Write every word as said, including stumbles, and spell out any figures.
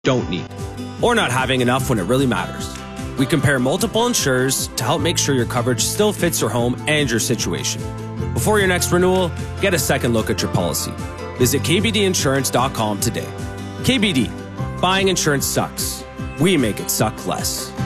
don't need, or not having enough when it really matters. We compare multiple insurers to help make sure your coverage still fits your home and your situation. Before your next renewal, get a second look at your policy. Visit K B D insurance dot com today. K B D, buying insurance sucks. We make it suck less.